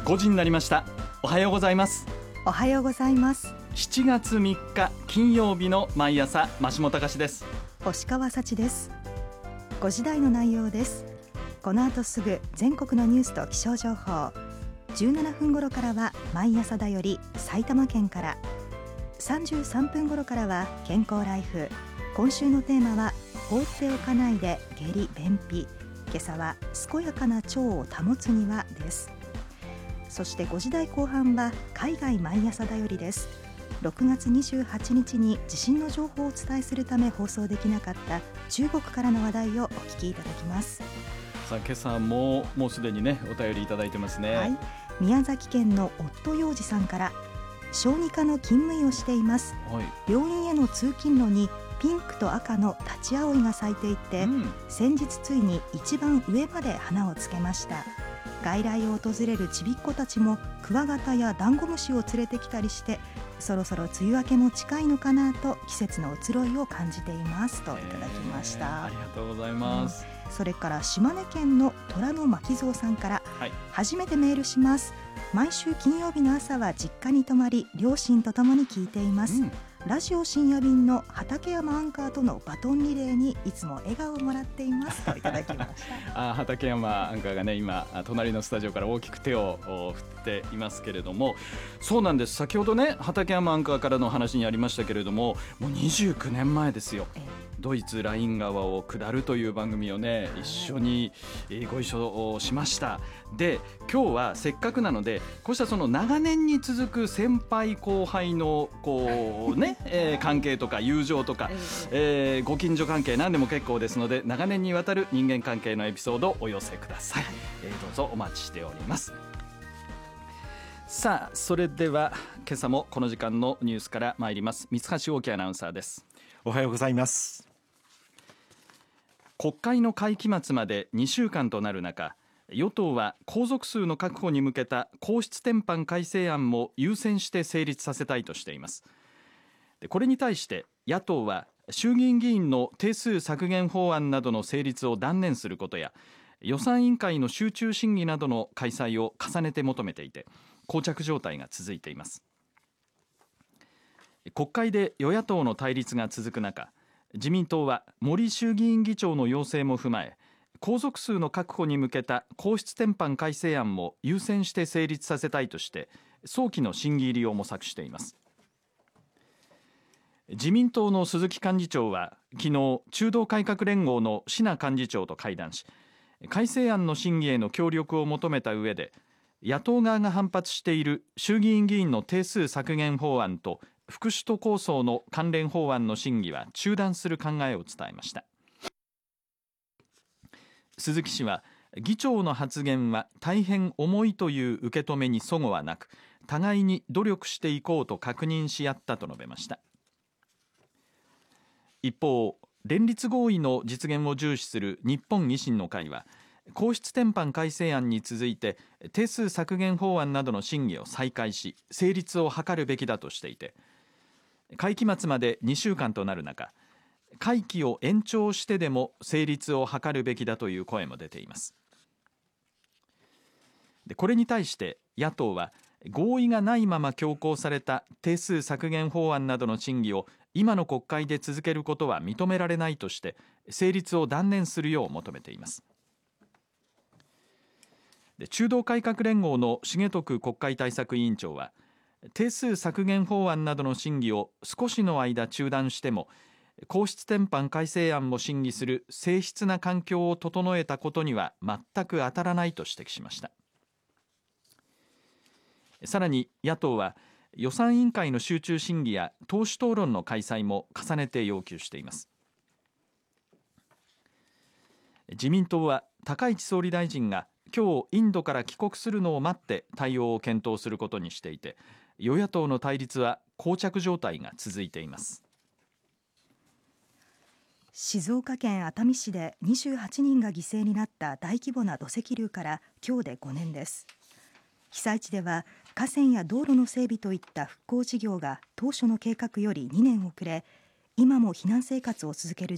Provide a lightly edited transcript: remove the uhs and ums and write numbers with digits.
5時になりました。おはようございます。 おはようございます。 7月3日金曜日の毎朝、増下隆です。 星川幸です。5時台の内容です。この後すぐ全国のニュースと気象情報、17分頃からは毎朝だより埼玉県から、33分頃からは健康ライフ。今週のテーマは放っておかないで下痢便秘。今朝は健やかな腸を保つにはです。そして5時台後半は海外毎朝だよりです。6月28日に地震の情報をお伝えするため放送できなかった中国からの話題をお聞きいただきます。 さあ、今朝もうすでにね、お便りいただいてますね。 はい、宮崎県の夫洋二さんから、小児科の勤務医をしています、 はい、 病院への通勤路にピンクと赤の立ち葵が咲いていて、先日ついに一番上まで花をつけました。外来を訪れるちびっ子たちもクワガタやダンゴムシを連れてきたりして、そろそろ梅雨明けも近いのかなと季節の移ろいを感じていますといただきました。 ありがとうございます。 それから島根県の虎野牧蔵さんから、 はい、 初めてメールします。毎週金曜日の朝は実家に泊まり、両親と共に聞いています、ラジオ深夜便の畠山アンカーとのバトンリレーにいつも笑顔をもらっていますといただきました畠山アンカーがね、今隣のスタジオから大きく手を振っていますけれども、そうなんです。先ほどね、畠山アンカーからの話にありましたけれども、もう29年前ですよ。ドイツライン川を下るという番組をね、一緒にご一緒しました。で、今日はせっかくなので、こうしたその長年に続く先輩後輩のこうね、関係とか友情とか、ご近所関係何でも結構ですので、長年にわたる人間関係のエピソードをお寄せください。どうぞお待ちしております。さあ、それでは今朝もこの時間のニュースから参ります。三橋大樹アナウンサーです。 おはようございます。 国会の会期末まで2週間となる中、与党は皇族数の確保に向けた皇室典範改正案も優先して成立させたいとしています。これに対して野党は、衆議院議員の定数削減法案などの成立を断念することや、予算委員会の集中審議などの開催を重ねて求めていて、膠着状態が続いています。国会で与野党の対立が続く中、自民党は森衆議院議長の要請も踏まえ、皇族数の確保に向けた皇室典範改正案も優先して成立させたいとして、早期の審議入りを模索しています。自民党の鈴木幹事長は昨日、中道改革連合の椎名幹事長と会談し、改正案の審議への協力を求めた上で、野党側が反発している衆議院議員の定数削減法案と副首都構想の関連法案の審議は中断する考えを伝えました。鈴木氏は、議長の発言は大変重いという受け止めに齟齬はなく、互いに努力していこうと確認し合ったと述べました。一方、連立合意の実現を重視する日本維新の会は、皇室典範改正案に続いて定数削減法案などの審議を再開し、成立を図るべきだとしていて、会期末まで2週間となる中、会期を延長してでも成立を図るべきだという声も出ています。で、これに対して野党は、合意がないまま強行された定数削減法案などの審議を今の国会で続けることは認められないとして、成立を断念するよう求めています。で、中道改革連合の重徳国会対策委員長は、定数削減法案などの審議を少しの間中断しても、皇室典範改正案も審議する静謐な環境を整えたことには全く当たらないと指摘しました。さらに野党は、予算委員会の集中審議や党首討論の開催も重ねて要求しています。自民党は高市総理大臣が今日インドから帰国するのを待って対応を検討することにしていて、与野党の対立は膠着状態が続いています。 静岡県熱海市で28人が犠牲になった大規模な土石流から今日で5年です。被災地では河川や道路の整備といった復興事業が当初の計画より2年遅れ、今も避難生活を続ける